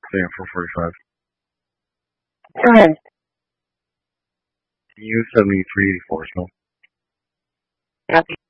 Stay on 445. Go ahead. U 7384, so. Okay.